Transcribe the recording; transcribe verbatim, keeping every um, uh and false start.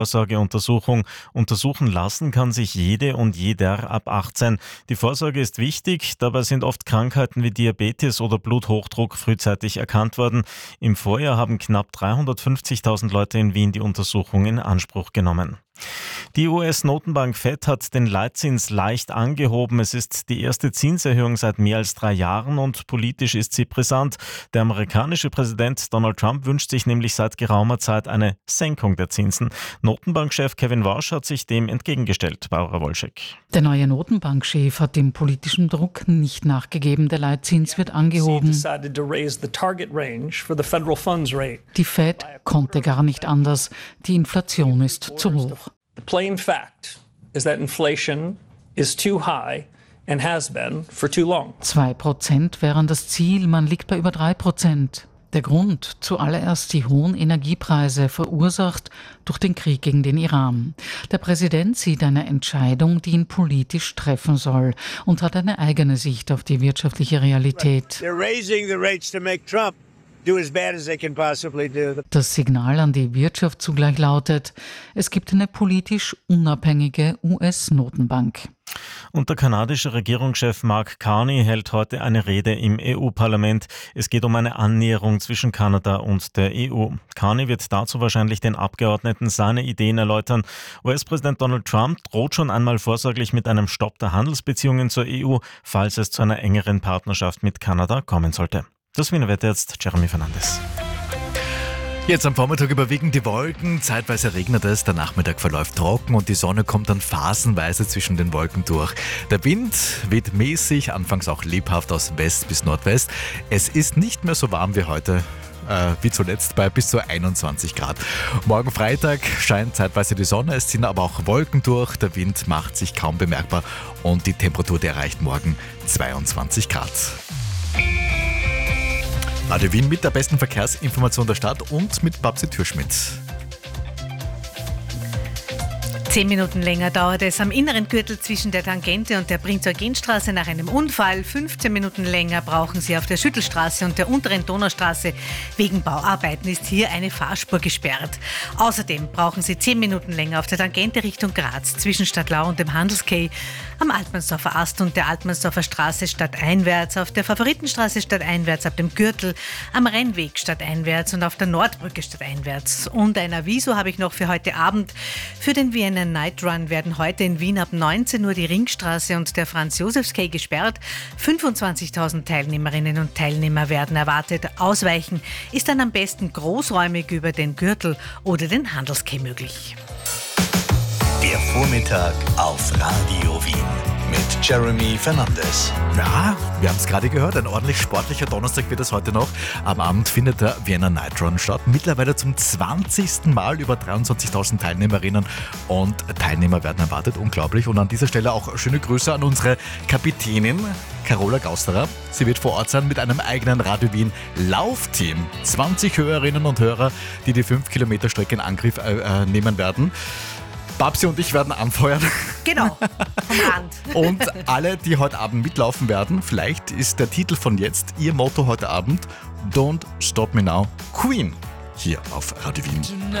Vorsorgeuntersuchung. Untersuchen lassen kann sich jede und jeder ab achtzehn. Die Vorsorge ist wichtig, dabei sind oft Krankheiten wie Diabetes oder Bluthochdruck frühzeitig erkannt worden. Im Vorjahr haben knapp dreihundertfünfzigtausend Leute in Wien die Untersuchung in Anspruch genommen. Die U S-Notenbank Fed hat den Leitzins leicht angehoben. Es ist die erste Zinserhöhung seit mehr als drei Jahren und politisch ist sie brisant. Der amerikanische Präsident Donald Trump wünscht sich nämlich seit geraumer Zeit eine Senkung der Zinsen. Notenbankchef Kevin Warsh hat sich dem entgegengestellt. Barbara Wolschek. Der neue Notenbankchef hat dem politischen Druck nicht nachgegeben. Der Leitzins wird angehoben. Die Fed konnte gar nicht anders. Die Inflation ist zu hoch. The plain fact is that inflation is too high and has been for too long. Zwei Prozent wären das Ziel, man liegt bei über drei Prozent. Der Grund, zuallererst die hohen Energiepreise, verursacht durch den Krieg gegen den Iran. Der Präsident sieht eine Entscheidung, die ihn politisch treffen soll und hat eine eigene Sicht auf die wirtschaftliche Realität. They're raising the rates to make Trump do as bad as they can possibly do. Das Signal an die Wirtschaft zugleich lautet, es gibt eine politisch unabhängige U S-Notenbank. Und der kanadische Regierungschef Mark Carney hält heute eine Rede im E U-Parlament. Es geht um eine Annäherung zwischen Kanada und der E U. Carney wird dazu wahrscheinlich den Abgeordneten seine Ideen erläutern. U S-Präsident Donald Trump droht schon einmal vorsorglich mit einem Stopp der Handelsbeziehungen zur E U, falls es zu einer engeren Partnerschaft mit Kanada kommen sollte. Das Wiener Wetter jetzt, Jeremy Fernandes. Jetzt am Vormittag überwiegen die Wolken, zeitweise regnet es, der Nachmittag verläuft trocken und die Sonne kommt dann phasenweise zwischen den Wolken durch. Der Wind weht mäßig, anfangs auch lebhaft aus West bis Nordwest. Es ist nicht mehr so warm wie heute, äh, wie zuletzt bei bis zu einundzwanzig Grad. Morgen Freitag scheint zeitweise die Sonne, es ziehen aber auch Wolken durch, der Wind macht sich kaum bemerkbar und die Temperatur die erreicht morgen zweiundzwanzig Grad. Radio Wien mit der besten Verkehrsinformation der Stadt und mit Babsi Türschmidt. Zehn Minuten länger dauert es am inneren Gürtel zwischen der Tangente und der Prinz-Eugen-Straße nach einem Unfall. fünfzehn Minuten länger brauchen Sie auf der Schüttelstraße und der unteren Donaustraße. Wegen Bauarbeiten ist hier eine Fahrspur gesperrt. Außerdem brauchen Sie zehn Minuten länger auf der Tangente Richtung Graz zwischen Stadtlau und dem Handelskay, am Altmannsdorfer Ast und der Altmannsdorfer Straße stadteinwärts, auf der Favoritenstraße stadteinwärts ab dem Gürtel, am Rennweg stadteinwärts und auf der Nordbrücke stadteinwärts. Und ein Aviso habe ich noch für heute Abend. Für den Vienna Night Run werden heute in Wien ab neunzehn Uhr die Ringstraße und der Franz-Josefs-Quai gesperrt. fünfundzwanzigtausend Teilnehmerinnen und Teilnehmer werden erwartet. Ausweichen ist dann am besten großräumig über den Gürtel oder den Handelsquai möglich. Der Vormittag auf Radio Wien mit Jeremy Fernandes. Ja, wir haben es gerade gehört, ein ordentlich sportlicher Donnerstag wird es heute noch. Am Abend findet der Vienna Night Run statt. Mittlerweile zum zwanzigsten Mal über dreiundzwanzigtausend Teilnehmerinnen und Teilnehmer werden erwartet. Unglaublich. Und an dieser Stelle auch schöne Grüße an unsere Kapitänin Carola Gausterer. Sie wird vor Ort sein mit einem eigenen Radio Wien Laufteam. zwanzig Hörerinnen und Hörer, die die fünf Kilometer Strecke in Angriff äh, äh, nehmen werden. Babsi und ich werden anfeuern. Genau, vom Rand. Und alle, die heute Abend mitlaufen werden, vielleicht ist der Titel von jetzt ihr Motto heute Abend: Don't Stop Me Now, Queen, hier auf Radio Wien.